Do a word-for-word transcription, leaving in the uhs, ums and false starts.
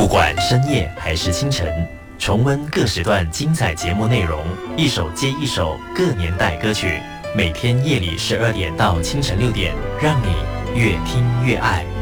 管深夜还是清晨，重温各时段精彩节目内容，一首接一首各年代歌曲，每天夜里十二点到清晨六点，让你越听越爱。